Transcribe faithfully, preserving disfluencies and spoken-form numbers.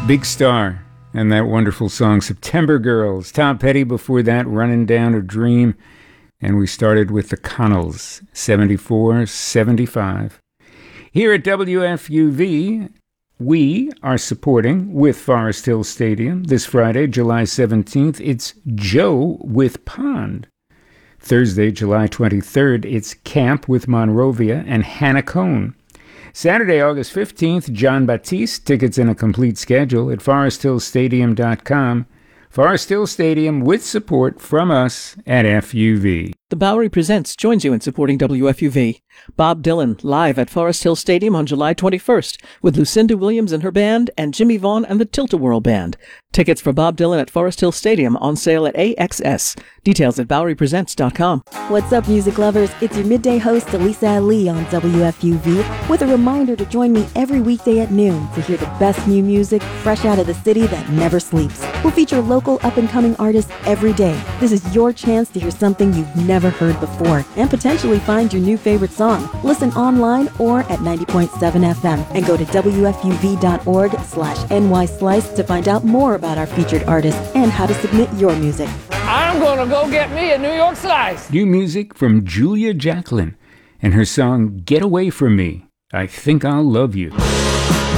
Big Star and that wonderful song September Girls. Tom Petty before that, Running Down a Dream. And we started with the Connells, seventy-four seventy-five. Here at W F U V, we are supporting with Forest Hill Stadium this Friday, July seventeenth. It's Joe with Pond. Thursday, July twenty-third, it's Camp with Monrovia and Hannah Cohn. Saturday, August fifteenth, John Batiste. Tickets and a complete schedule at forest hill stadium dot com. Forest Hill Stadium with support from us at F U V. The Bowery Presents joins you in supporting W F U V. Bob Dylan live at Forest Hill Stadium on July twenty-first with Lucinda Williams and her band and Jimmy Vaughn and the Tilt-A-Whirl Band. Tickets for Bob Dylan at Forest Hill Stadium on sale at A X S. Details at bowery presents dot com. What's up, music lovers? It's your midday host, Elisa Ali on W F U V, with a reminder to join me every weekday at noon to hear the best new music fresh out of the city that never sleeps. We'll feature local up-and-coming artists every day. This is your chance to hear something you've never heard before and potentially find your new favorite song. Listen online or at ninety point seven F M and go to W F U V dot org slash N Y Slice to find out more about our featured artists and how to submit your music. I'm gonna go get me a New York Slice. New music from Julia Jacklin and her song Get Away From Me. I Think I'll Love You.